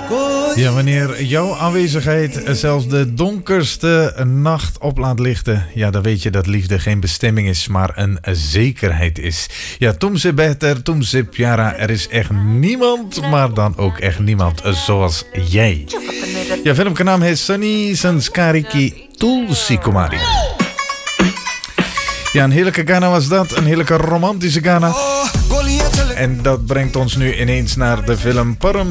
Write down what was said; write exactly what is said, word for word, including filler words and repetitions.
Ja, wanneer jouw aanwezigheid zelfs de donkerste nacht op laat lichten, ja, dan weet je dat liefde geen bestemming is, maar een zekerheid is. Ja, Tumse beter, Tumse piara, er is echt niemand, maar dan ook echt niemand zoals jij. Ja, film ka naam is Sunny Sanskari ki Tulsi Kumari. Ja, een heerlijke Ghana was dat, een heerlijke romantische Ghana. En dat brengt ons nu ineens naar de film Param